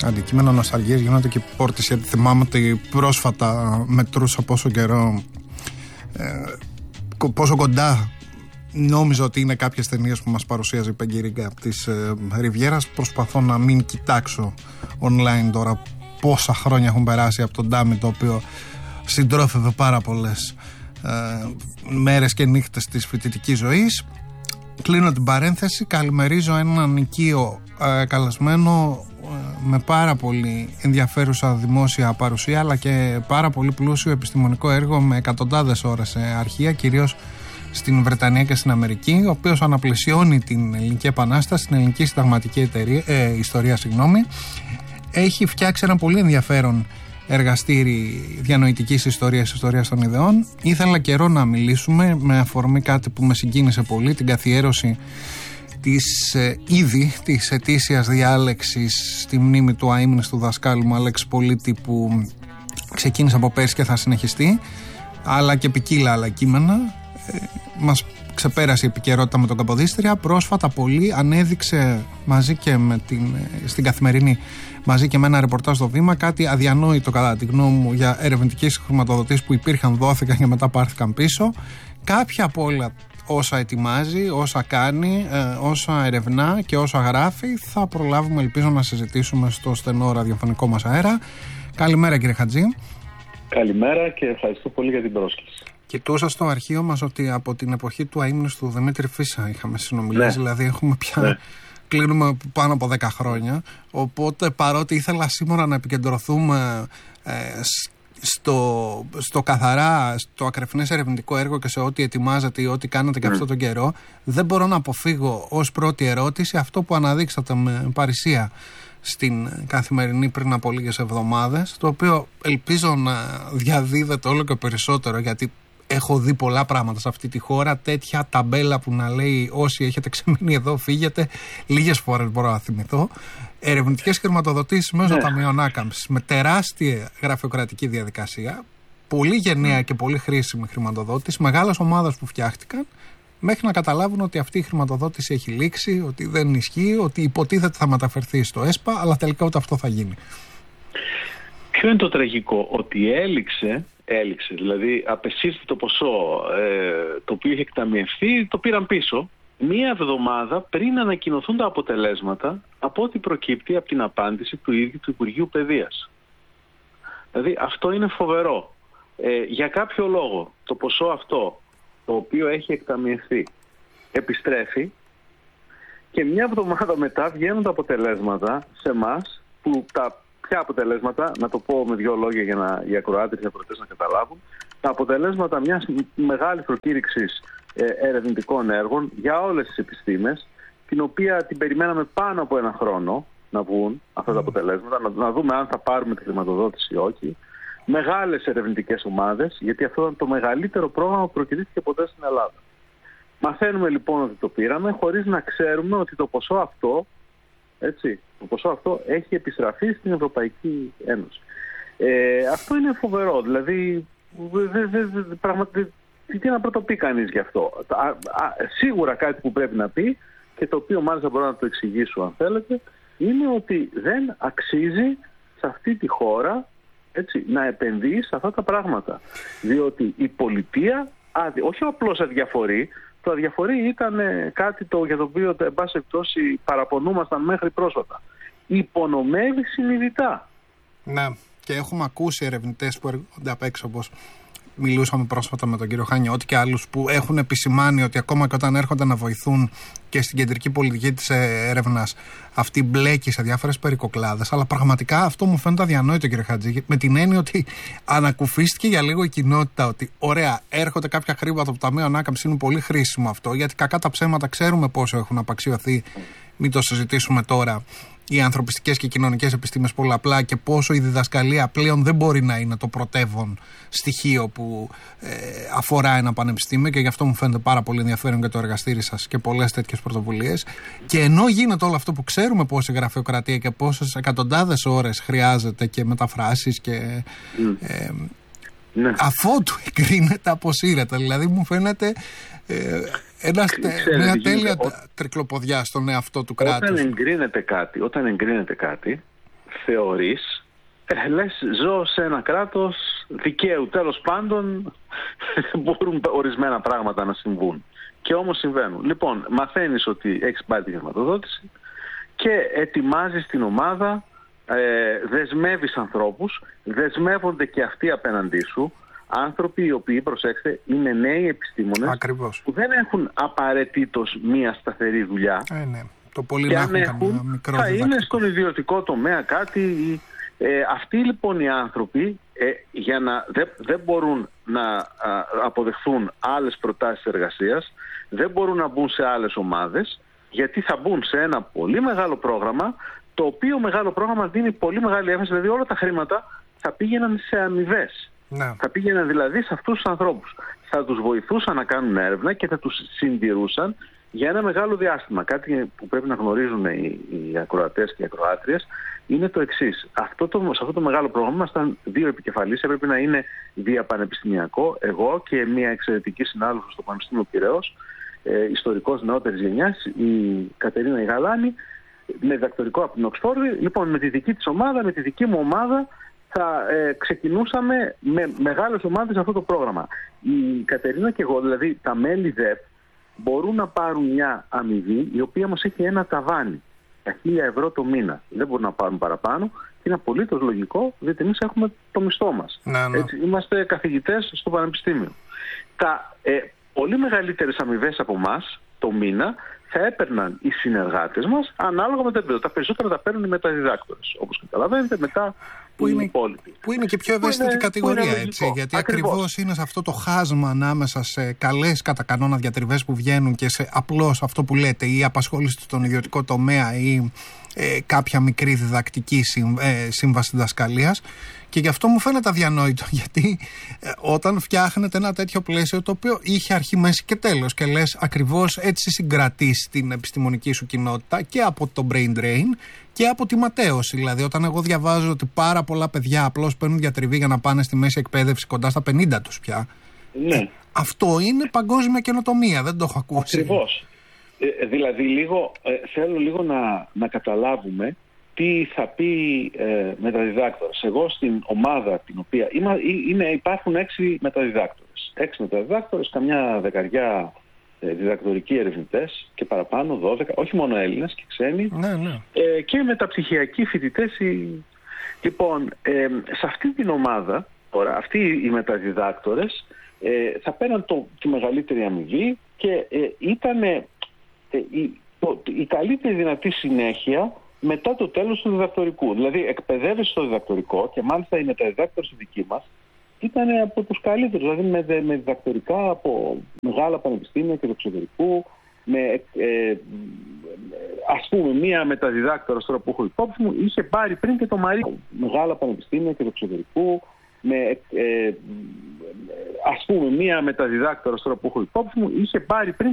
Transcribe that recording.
αντικείμενα νοσταλγίας γίνονται και πόρτες, γιατί θυμάμαι ότι πρόσφατα μετρούσα πόσο καιρό, πόσο κοντά νόμιζα ότι είναι κάποιες ταινίες που μας παρουσίαζε η Πεγκυρίγκα της Ριβιέρας. Προσπαθώ να μην κοιτάξω online τώρα πόσα χρόνια έχουν περάσει από τον Ντάμι, το οποίο συντρόφευε πάρα πολλές μέρες και νύχτες της φοιτητικής ζωής. Κλείνω την παρένθεση, καλημερίζω έναν οικείο καλεσμένο με πάρα πολύ ενδιαφέρουσα δημόσια παρουσία, αλλά και πάρα πολύ πλούσιο επιστημονικό έργο με εκατοντάδες ώρες σε αρχεία, κυρίως στην Βρετανία και στην Αμερική, ο οποίος αναπλαισιώνει την Ελληνική Επανάσταση, την Ελληνική Συνταγματική Ιστορία. Έχει φτιάξει ένα πολύ ενδιαφέρον εργαστήρι διανοητικής ιστορίας των ιδεών. Ήθελα καιρό να μιλήσουμε με αφορμή κάτι που με συγκίνησε πολύ, την καθιέρωση της ετήσιας διάλεξης στη μνήμη του αείμνηστου δασκάλου μου Αλέξη Πολίτη, που ξεκίνησε από πέρσι και θα συνεχιστεί, αλλά και ποικίλα άλλα κείμενα. Μας ξεπέρασε η επικαιρότητα με τον Καποδίστρια. Πρόσφατα πολύ ανέδειξε μαζί και στην Καθημερινή, μαζί και με ένα ρεπορτάζ στο Βήμα, κάτι αδιανόητο κατά τη γνώμη μου για ερευνητικές χρηματοδοτήσεις που υπήρχαν, δόθηκαν και μετά πάρθηκαν πίσω. Κάποια από όλα όσα ετοιμάζει, όσα κάνει, όσα ερευνά και όσα γράφει, θα προλάβουμε, ελπίζω, να συζητήσουμε στο στενό ραδιοφωνικό μας αέρα. Καλημέρα, κύριε Χατζή. Καλημέρα και ευχαριστώ πολύ για την πρόσκληση. Κοιτούσα στο αρχείο μας ότι από την εποχή του αείμνηστου Δημήτρη Φίσα είχαμε συνομιλίες, δηλαδή έχουμε πια, κλείνουμε πάνω από 10 χρόνια, οπότε παρότι ήθελα σήμερα να επικεντρωθούμε στο καθαρά, στο ακρεφνές ερευνητικό έργο και σε ό,τι ετοιμάζετε ή ό,τι κάνετε και αυτόν τον καιρό, δεν μπορώ να αποφύγω ως πρώτη ερώτηση αυτό που αναδείξατε με παρησία στην Καθημερινή πριν από λίγες εβδομάδες, το οποίο ελπίζω να διαδίδεται όλο και περισσότερο, γιατί έχω δει πολλά πράγματα σε αυτή τη χώρα, τέτοια ταμπέλα που να λέει όσοι έχετε ξεμείνει εδώ φύγετε, λίγες φορές μπορώ να θυμηθώ. Ερευνητικές χρηματοδοτήσεις μέσω ταμείων άκαμψης, με τεράστια γραφειοκρατική διαδικασία, πολύ γενναία και πολύ χρήσιμη χρηματοδότηση, μεγάλες ομάδες που φτιάχτηκαν, μέχρι να καταλάβουν ότι αυτή η χρηματοδότηση έχει λήξει, ότι δεν ισχύει, ότι υποτίθεται θα μεταφερθεί στο ΕΣΠΑ, αλλά τελικά ούτε αυτό θα γίνει. Ποιο είναι το τραγικό? Ότι έληξε, δηλαδή απεσύρθη το ποσό το οποίο είχε εκταμιευθεί, το πήραν πίσω μία εβδομάδα πριν ανακοινωθούν τα αποτελέσματα, από ό,τι προκύπτει από την απάντηση του ίδιου του Υπουργείου Παιδείας. Δηλαδή αυτό είναι φοβερό. Για κάποιο λόγο το ποσό αυτό, το οποίο έχει εκταμιευθεί, επιστρέφει και μια εβδομάδα μετά βγαίνουν τα αποτελέσματα σε εμάς, που ποια αποτελέσματα, να το πω με δύο λόγια για οι ακροάτες, οι ακροατές να καταλάβουν, τα αποτελέσματα μιας μεγάλης προκήρυξης ερευνητικών έργων για όλες τις επιστήμες, την οποία την περιμέναμε πάνω από ένα χρόνο να βγουν αυτά τα αποτελέσματα, να δούμε αν θα πάρουμε τη χρηματοδότηση ή όχι. Μεγάλες ερευνητικές ομάδες, γιατί αυτό ήταν το μεγαλύτερο πρόγραμμα που προκηρύχθηκε ποτέ στην Ελλάδα. Μαθαίνουμε λοιπόν ότι το πήραμε, χωρίς να ξέρουμε ότι το ποσό αυτό, έχει επιστραφεί στην Ευρωπαϊκή Ένωση. Αυτό είναι φοβερό, δηλαδή πραγματικά τι να πρωτοπεί κανείς γι' αυτό. Σίγουρα κάτι που πρέπει να πει, και το οποίο μάλιστα μπορώ να το εξηγήσω αν θέλετε, είναι ότι δεν αξίζει σε αυτή τη χώρα να επενδύει σε αυτά τα πράγματα. Διότι η πολιτεία όχι απλώς αδιαφορεί, το αδιαφορεί ήταν κάτι για το οποίο εν πάση περιπτώσει παραπονούμασταν μέχρι πρόσφατα. Υπονομεύει συνειδητά. Ναι, και έχουμε ακούσει ερευνητές που έρχονται απ' έξω, όπως μιλούσαμε πρόσφατα με τον κύριο Χανιώτη και άλλους, που έχουν επισημάνει ότι ακόμα και όταν έρχονται να βοηθούν και στην κεντρική πολιτική της έρευνας, αυτή μπλέκει σε διάφορες περικοκλάδες. Αλλά πραγματικά αυτό μου φαίνεται αδιανόητο, κύριε Χατζή, με την έννοια ότι ανακουφίστηκε για λίγο η κοινότητα ότι ωραία, έρχονται κάποια χρήματα από το Ταμείο Ανάκαμψης, είναι πολύ χρήσιμο αυτό, γιατί κακά τα ψέματα ξέρουμε πόσο έχουν απαξιωθεί, μην το συζητήσουμε τώρα, οι ανθρωπιστικές και κοινωνικές επιστήμες πολλαπλά, και πόσο η διδασκαλία πλέον δεν μπορεί να είναι το πρωτεύον στοιχείο που αφορά ένα πανεπιστήμιο, και γι' αυτό μου φαίνεται πάρα πολύ ενδιαφέρον και το εργαστήρι σας και πολλές τέτοιες πρωτοβουλίες. Και ενώ γίνεται όλο αυτό που ξέρουμε πόση γραφειοκρατία και πόσες εκατοντάδες ώρες χρειάζεται και μεταφράσεις και αφότου εγκρίνεται αποσύρεται, δηλαδή μου φαίνεται μια τέλεια τρικλοποδιά στον εαυτό του κράτους. Όταν εγκρίνεται κάτι, θεωρείς, λες ζω σε ένα κράτος δικαίου, τέλος πάντων μπορούν ορισμένα πράγματα να συμβούν. Και όμως συμβαίνουν. Λοιπόν, μαθαίνεις ότι έχεις πάρει τη χρηματοδότηση και ετοιμάζεις την ομάδα, δεσμεύεις ανθρώπους, δεσμεύονται και αυτοί απέναντί σου, άνθρωποι οι οποίοι, προσέξτε, είναι νέοι επιστήμονες. Ακριβώς. Που δεν έχουν απαραίτητος μία σταθερή δουλειά. Ναι. Το πολύ και να αν έχουν, μικρό θα είναι στον ιδιωτικό τομέα κάτι. Αυτοί λοιπόν οι άνθρωποι δεν μπορούν να αποδεχθούν άλλες προτάσεις εργασίας, δεν μπορούν να μπουν σε άλλες ομάδες, γιατί θα μπουν σε ένα πολύ μεγάλο πρόγραμμα, το οποίο μεγάλο πρόγραμμα δίνει πολύ μεγάλη έμφαση, δηλαδή όλα τα χρήματα θα πήγαιναν σε αμοιβές. Ναι. Θα πήγαιναν δηλαδή σε αυτούς τους ανθρώπους. Θα τους βοηθούσαν να κάνουν έρευνα και θα τους συντηρούσαν για ένα μεγάλο διάστημα. Κάτι που πρέπει να γνωρίζουν οι ακροατές και οι ακροάτριες είναι το εξής. Σε αυτό το μεγάλο πρόγραμμα ήμασταν 2 επικεφαλείς, έπρεπε να είναι διαπανεπιστημιακό, εγώ και μια εξαιρετική συνάδελφος στο Πανεπιστήμιο Πειραιώς, ιστορικός νεότερης γενιάς, η Κατερίνα Γαλάνη, με διδακτορικό από την Οξφόρδη. Λοιπόν, με τη δική της ομάδα, με τη δική μου ομάδα, θα ξεκινούσαμε με μεγάλες ομάδες αυτό το πρόγραμμα. Η Κατερίνα και εγώ, δηλαδή τα μέλη ΔΕΠ, μπορούν να πάρουν μια αμοιβή η οποία μας έχει ένα ταβάνι, τα 1.000 ευρώ το μήνα. Δεν μπορούν να πάρουν παραπάνω και είναι απολύτως λογικό, διότι εμείς έχουμε το μισθό μας. Ναι. Έτσι, είμαστε καθηγητές στο Πανεπιστήμιο. Τα πολύ μεγαλύτερες αμοιβές από εμάς το μήνα θα έπαιρναν οι συνεργάτες μας ανάλογα με το επίπεδο. Τα περισσότερα τα παίρνουν οι μεταδιδάκτορες, όπως καταλαβαίνετε, μετά οι υπόλοιποι. Που είναι και πιο ευαίσθητη κατηγορία, έτσι. Γιατί ακριβώς είναι σε αυτό το χάσμα ανάμεσα σε καλές κατά κανόνα διατριβές που βγαίνουν και σε απλώς αυτό που λέτε, η απασχόληση στον ιδιωτικό τομέα ή κάποια μικρή διδακτική σύμβαση διδασκαλίας. Και γι' αυτό μου φαίνεται αδιανόητο, γιατί όταν φτιάχνετε ένα τέτοιο πλαίσιο το οποίο είχε αρχή, μέση και τέλος και λες ακριβώς έτσι συγκρατείς την επιστημονική σου κοινότητα και από το brain drain και από τη ματέωση. Δηλαδή, όταν εγώ διαβάζω ότι πάρα πολλά παιδιά απλώς παίρνουν διατριβή για να πάνε στη μέση εκπαίδευση κοντά στα 50 τους πια. Ναι. Αυτό είναι παγκόσμια καινοτομία, δεν το έχω ακούσει. Ακριβώς. Δηλαδή, θέλω λίγο να καταλάβουμε τι θα πει μεταδιδάκτορας. Εγώ στην ομάδα την οποία υπάρχουν 6 μεταδιδάκτορες. 6 μεταδιδάκτορες, καμιά δεκαριά διδακτορικοί ερευνητές και παραπάνω, 12, όχι μόνο Έλληνες και ξένοι, ναι. Και μεταπτυχιακοί φοιτητές. Λοιπόν, σε αυτή την ομάδα, τώρα, αυτοί οι μεταδιδάκτορες θα παίρναν τη μεγαλύτερη αμοιβή και ήταν η καλύτερη δυνατή συνέχεια μετά το τέλος του διδακτορικού. Δηλαδή εκπαιδεύεσαι στο διδακτορικό και μάλιστα οι μεταδιδάκτορες δικοί μας ήταν από τους καλύτερους, δηλαδή με διδακτορικά από μεγάλα πανεπιστήμια και του εξωτερικού, ας πούμε μία μεταδιδάκτορας τώρα που έχω υπόψη μου είχε πάρει πριν και το Μαρίο, μεγάλα πανεπιστήμια και του εξωτερικού, ας πούμε μία μεταδιδάκτορας τώρα που έχω υπόψη μου είχε πάρει πριν